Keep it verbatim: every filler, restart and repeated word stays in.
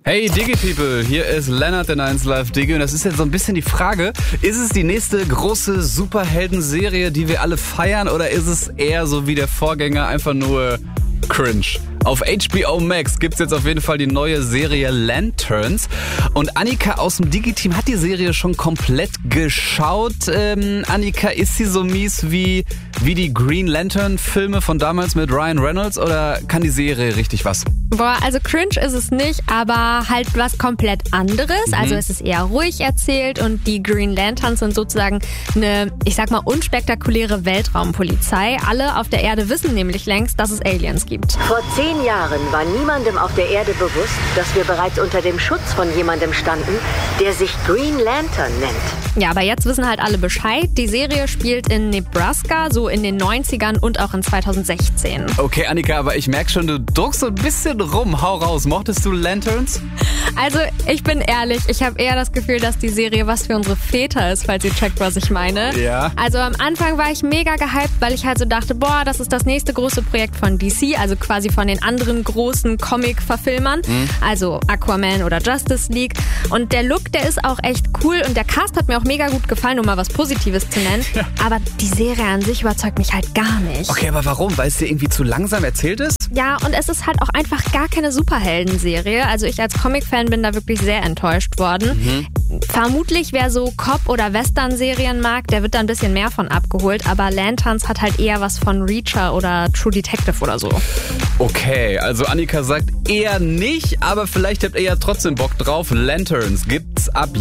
Hey Digi People, hier ist Lennart in eins Live Digi und das ist jetzt so ein bisschen die Frage, ist es die nächste große Superhelden-Serie, die wir alle feiern, oder ist es eher so wie der Vorgänger einfach nur cringe? Auf H B O Max gibt's jetzt auf jeden Fall die neue Serie Lanterns und Annika aus dem Digi-Team hat die Serie schon komplett geschaut. Ähm, Annika, ist sie so mies wie, wie die Green Lantern-Filme von damals mit Ryan Reynolds oder kann die Serie richtig was? Boah, also cringe ist es nicht, aber halt was komplett anderes. Mhm. Also es ist eher ruhig erzählt und die Green Lanterns sind sozusagen eine, ich sag mal, unspektakuläre Weltraumpolizei. Alle auf der Erde wissen nämlich längst, dass es Aliens gibt. Vor zehn Jahren war niemandem auf der Erde bewusst, dass wir bereits unter dem Schutz von jemandem standen, der sich Green Lantern nennt. Ja, aber jetzt wissen halt alle Bescheid. Die Serie spielt in Nebraska, so in den neunzigern und auch in zweitausendsechzehn. Okay, Annika, aber ich merke schon, du druckst so ein bisschen rum. Hau raus. Mochtest du Lanterns? Also, ich bin ehrlich, ich habe eher das Gefühl, dass die Serie was für unsere Väter ist, falls ihr checkt, was ich meine. Ja. Also am Anfang war ich mega gehypt, weil ich halt so dachte, boah, das ist das nächste große Projekt von D C, also quasi von den anderen großen Comic-Verfilmern, mhm. also Aquaman oder Justice League. Und der Look, der ist auch echt cool und der Cast hat mir auch mega gut gefallen, um mal was Positives zu nennen. Ja. Aber die Serie an sich überzeugt mich halt gar nicht. Okay, aber warum? Weil es dir irgendwie zu langsam erzählt ist? Ja, und es ist halt auch einfach gar keine Superhelden-Serie. Also ich als Comic-Fan bin da wirklich sehr enttäuscht worden. Mhm. Vermutlich, wer so Cop- oder Western-Serien mag, der wird da ein bisschen mehr von abgeholt. Aber Lanterns hat halt eher was von Reacher oder True Detective oder so. Okay, also Annika sagt eher nicht, aber vielleicht habt ihr ja trotzdem Bock drauf. Lanterns gibt's ab